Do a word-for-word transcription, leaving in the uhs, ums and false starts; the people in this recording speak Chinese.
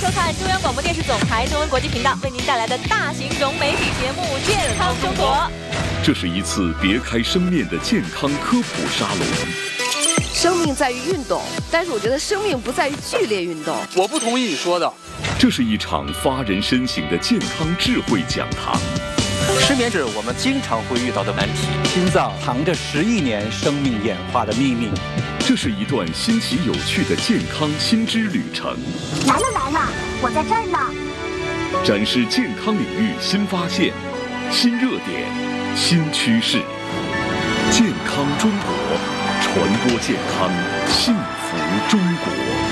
收看中央广播电视总台中文国际频道为您带来的大型融媒体节目《健康中国》。 这是一次别开生面的健康科普沙龙。 生命在于运动，但是我觉得生命不在于剧烈运动。 我不同意你说的。 这是一场发人深省的健康智慧讲堂。 失眠是我们经常会遇到的难题。 心脏藏着十亿年生命演化的秘密。 这是一段新奇有趣的健康新知旅程。 来了来了，我在这儿呢。 展示健康领域新发现、新热点、新趋势。健康中国，传播健康，幸福中国。